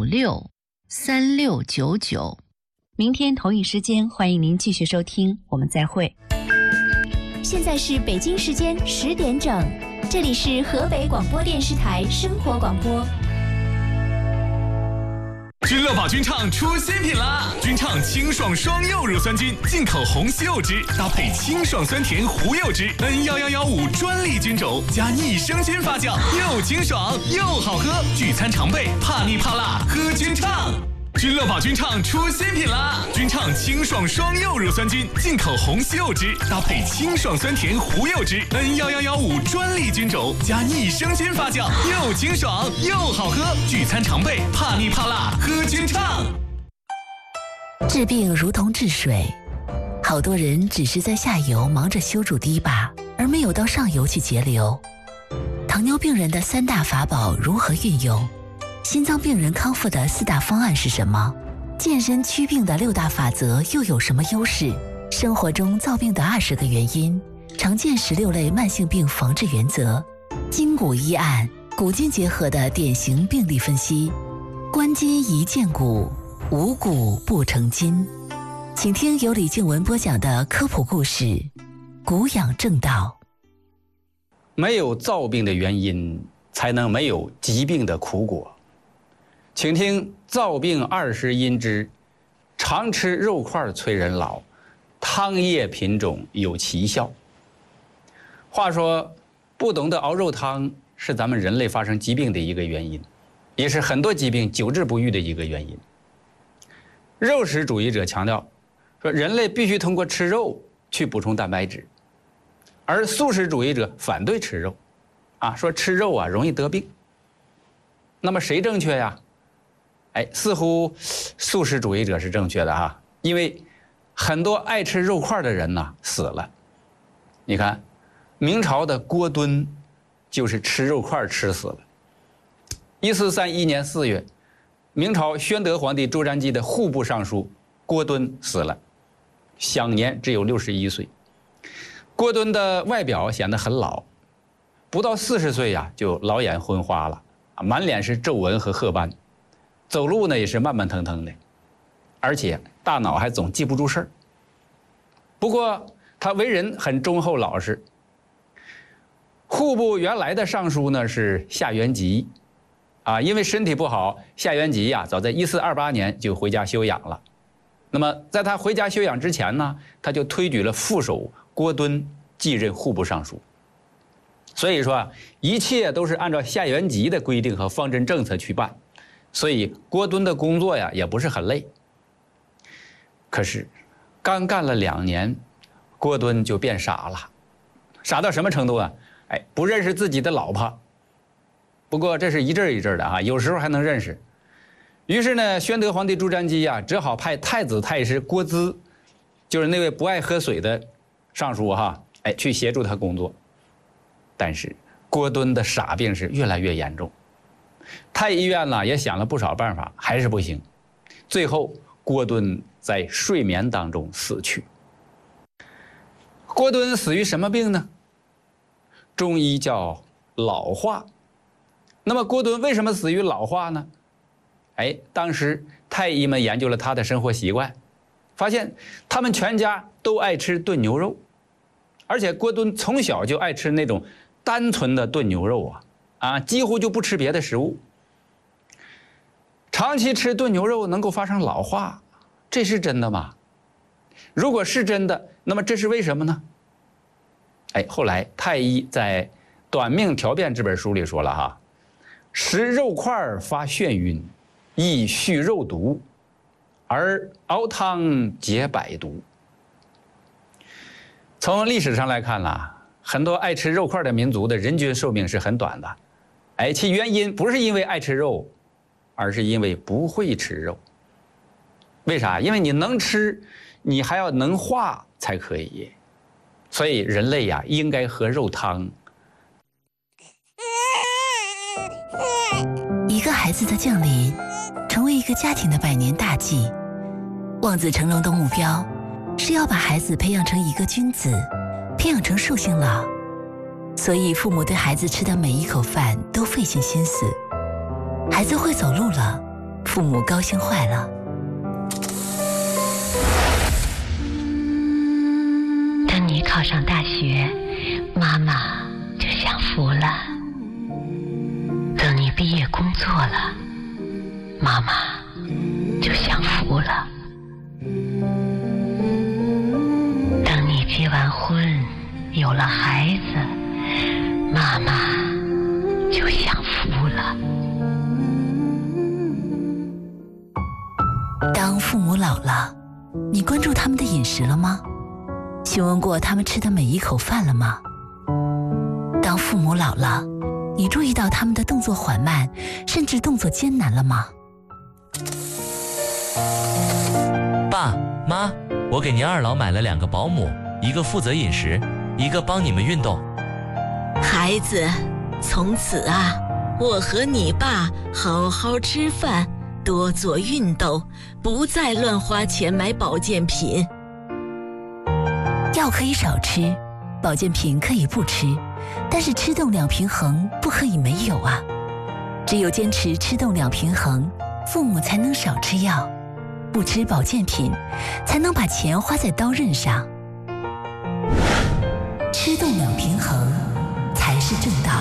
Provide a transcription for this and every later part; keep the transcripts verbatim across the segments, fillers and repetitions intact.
六三六九九。 明天同一时间，欢迎您继续收听，我们再会。 现在是北京时间十点整，这里是河北广播电视台生活广播。 君乐宝君畅出新品啦！君畅清爽双柚乳酸菌，进口红西柚汁，搭配清爽酸甜胡柚汁 N 一一一五专利菌种，加益生菌发酵，又清爽又好喝。聚餐常备，怕腻怕辣，喝君畅。君乐宝君畅出新品啦！君畅清爽双柚乳酸菌，进口红西柚汁，搭配清爽酸甜胡柚汁 N 一一一五专利菌种，加益生菌发酵，又清爽又好喝。聚餐常备，怕腻怕辣，喝君畅。 治病如同治水，好多人只是在下游忙着修筑堤坝，而没有到上游去节流。糖尿病人的三大法宝如何运用？心脏病人康复的四大方案是什么？健身祛病的六大法则又有什么优势？生活中造病的二十个原因，常见十六类慢性病防治原则，筋骨医案，骨筋结合的典型病例分析，关筋宜健骨，无骨不成筋。请听由李静文播讲的科普故事，骨养正道。 没有造病的原因，才能没有疾病的苦果。请听造病二十因之，常吃肉块催人老，汤液品种有奇效。话说，不懂得熬肉汤是咱们人类发生疾病的一个原因，也是很多疾病久治不愈的一个原因。肉食主义者强调说，人类必须通过吃肉去补充蛋白质，而素食主义者反对吃肉，啊，说吃肉啊容易得病。那么谁正确呀？哎，似乎素食主义者是正确的哈，因为很多爱吃肉块的人呐死了。你看，明朝的郭敦就是吃肉块吃死了。一四三一年四月，明朝宣德皇帝朱瞻基的户部尚书郭敦死了，享年只有六十一岁。郭敦的外表显得很老，不到四十岁呀就老眼昏花了，满脸是皱纹和褐斑。走路呢也是慢慢腾腾的，而且大脑还总记不住事儿。不过他为人很忠厚老实。户部原来的尚书呢是夏元吉，啊，因为身体不好，夏元吉呀早在一四二八年就回家休养了。那么在他回家休养之前呢，他就推举了副手郭敦继任户部尚书。所以说啊，一切都是按照夏元吉的规定和方针政策去办。所以郭敦的工作呀也不是很累。可是刚干了两年，郭敦就变傻了。傻到什么程度啊？哎，不认识自己的老婆。不过这是一阵一阵的啊，有时候还能认识。于是呢，宣德皇帝朱瞻基呀只好派太子太师郭淄，就是那位不爱喝水的尚书哈，哎，去协助他工作。但是郭敦的傻病是越来越严重。太医院呢也想了不少办法，还是不行。最后郭敦在睡眠当中死去。郭敦死于什么病呢？中医叫老化。那么郭敦为什么死于老化呢？哎，当时太医们研究了他的生活习惯，发现他们全家都爱吃炖牛肉，而且郭敦从小就爱吃那种单纯的炖牛肉啊。啊，几乎就不吃别的食物。长期吃炖牛肉能够发生老化，这是真的吗？如果是真的，那么这是为什么呢？哎，后来太医在《短命条辨》这本书里说了哈，食肉块发眩晕，易蓄肉毒，而熬汤解百毒。从历史上来看啦，很多爱吃肉块的民族的人均寿命是很短的。哎，其原因不是因为爱吃肉，而是因为不会吃肉。为啥？因为你能吃，你还要能化才可以。所以人类呀，应该喝肉汤。 一个孩子的降临，成为一个家庭的百年大计。望子成龙的目标是要把孩子培养成一个君子，培养成寿星郎。所以父母对孩子吃的每一口饭都费尽心思。孩子会走路了， 父母高兴坏了。 等你考上大学，妈妈就享福了。等你毕业工作了，妈妈就享福了。等你结完婚，有了孩子，妈妈就享福了。 当父母老了，你关注他们的饮食了吗？询问过他们吃的每一口饭了吗？当父母老了，你注意到他们的动作缓慢，甚至动作艰难了吗？ 爸妈，我给您二老买了两个保姆，一个负责饮食，一个帮你们运动。 孩子，从此啊，我和你爸好好吃饭，多做运动，不再乱花钱买保健品。 药可以少吃，保健品可以不吃，但是吃动两平衡不可以没有啊！只有坚持吃动两平衡，父母才能少吃药，不吃保健品，才能把钱花在刀刃上。吃动两平衡才是正道。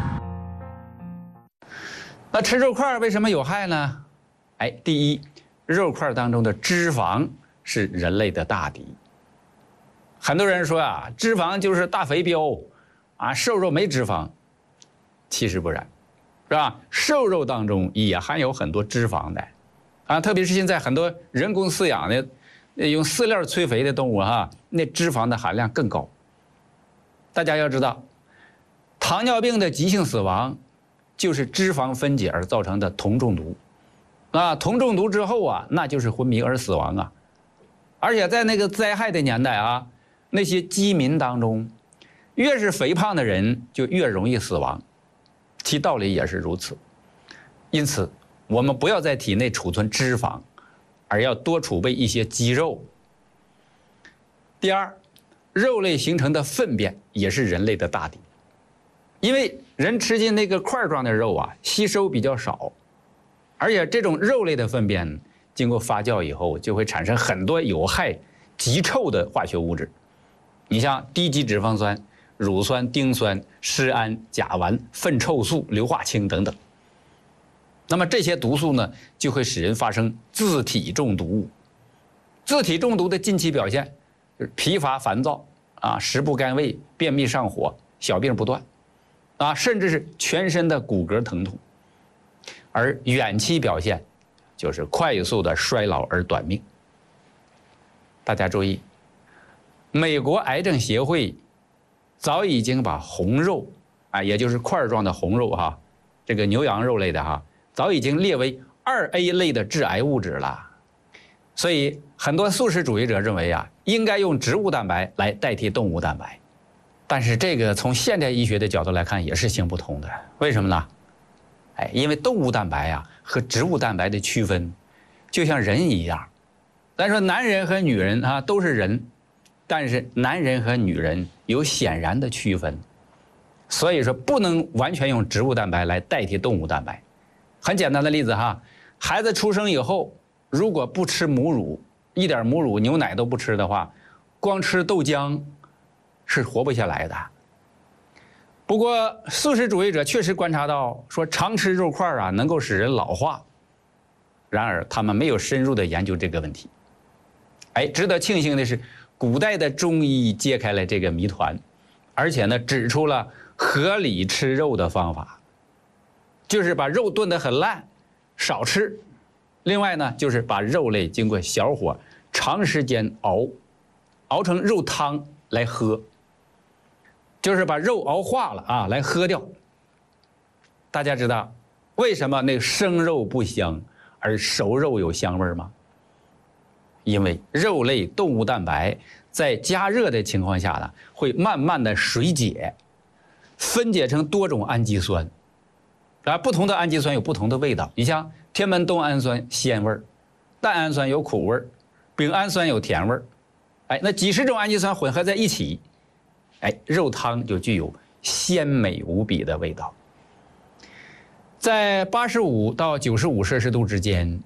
那吃肉块为什么有害呢？哎，第一，肉块当中的脂肪是人类的大敌。很多人说啊，脂肪就是大肥膘，啊，瘦肉没脂肪。其实不然，是吧？瘦肉当中也含有很多脂肪的，啊，特别是现在很多人工饲养的，用饲料催肥的动物哈，那脂肪的含量更高。大家要知道，糖尿病的急性死亡就是脂肪分解而造成的酮中毒，啊，酮中毒之后啊，那就是昏迷而死亡啊。而且在那个灾害的年代啊，那些饥民当中，越是肥胖的人就越容易死亡，其道理也是如此。因此，我们不要在体内储存脂肪，而要多储备一些肌肉。第二，肉类形成的粪便也是人类的大敌，因为人吃进那个块状的肉啊，吸收比较少，而且这种肉类的粪便经过发酵以后，就会产生很多有害、极臭的化学物质。你像低级脂肪酸、乳酸、丁酸、施胺、甲烷、粪臭素、硫化氢等等。那么这些毒素呢，就会使人发生自体中毒物。自体中毒的近期表现就是疲乏烦躁啊，食不甘味，便秘上火，小病不断，啊，甚至是全身的骨骼疼痛。而远期表现就是快速的衰老而短命。大家注意，美国癌症协会早已经把红肉啊，也就是块状的红肉哈，这个牛羊肉类的哈，早已经列为二 A 类的致癌物质了。所以很多素食主义者认为啊，应该用植物蛋白来代替动物蛋白。但是这个从现代医学的角度来看也是行不通的。为什么呢？哎，因为动物蛋白啊和植物蛋白的区分，就像人一样。咱说男人和女人啊都是人，但是男人和女人有显然的区分，所以说不能完全用植物蛋白来代替动物蛋白。很简单的例子哈，孩子出生以后，如果不吃母乳，一点母乳、牛奶都不吃的话，光吃豆浆是活不下来的。不过素食主义者确实观察到，说常吃肉块啊能够使人老化，然而他们没有深入的研究这个问题。哎，值得庆幸的是，古代的中医揭开了这个谜团，而且呢指出了合理吃肉的方法，就是把肉炖得很烂，少吃。另外呢，就是把肉类经过小火长时间熬，熬成肉汤来喝，就是把肉熬化了啊，来喝掉。大家知道为什么那个生肉不香，而熟肉有香味吗？因为肉类动物蛋白在加热的情况下呢，会慢慢的水解，分解成多种氨基酸。啊，不同的氨基酸有不同的味道。你像天门冬氨酸鲜味儿，蛋氨酸有苦味儿，丙氨酸有甜味儿。哎，那几十种氨基酸混合在一起，哎，肉汤就具有鲜美无比的味道。 在八十五到九十五摄氏度之间，